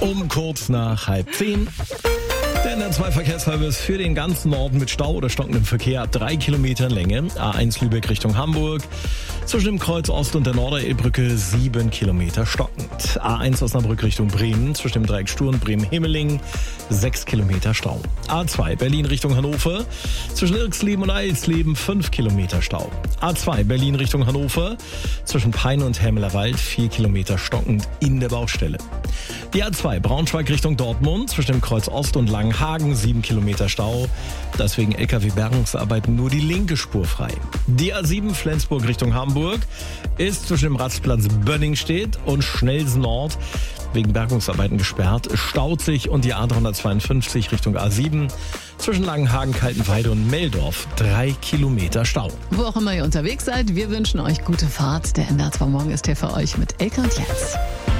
Um kurz nach 9:30. Der NR2-Verkehrsservice für den ganzen Norden mit Stau oder stockendem Verkehr ab 3 Kilometern Länge. A1 Lübeck Richtung Hamburg. Zwischen dem Kreuz Ost und der Norderelbrücke 7 Kilometer stockend. A1 Osnabrück Richtung Bremen. Zwischen dem Dreieck Sturm Bremen-Himmeling 6 Kilometer Stau. A2 Berlin Richtung Hannover. Zwischen Irxleben und Eisleben 5 Kilometer Stau. A2 Berlin Richtung Hannover. Zwischen Peine und Hämelerwald 4 Kilometer stockend in der Baustelle. Die A2 Braunschweig Richtung Dortmund. Zwischen dem Kreuz Ost und Langenhagen 7 Kilometer Stau. Deswegen LKW-Bergungsarbeiten nur die linke Spur frei. Die A7 Flensburg Richtung Hamburg ist zwischen dem Rastplatz Bönningstedt und Schnelsen Nord wegen Bergungsarbeiten gesperrt. Staut sich und die A352 Richtung A7 zwischen Langenhagen, Kaltenweide und Meldorf 3 Kilometer Stau. Wo auch immer ihr unterwegs seid, wir wünschen euch gute Fahrt. Der NR2 Morgen ist hier für euch mit Elke und Jens.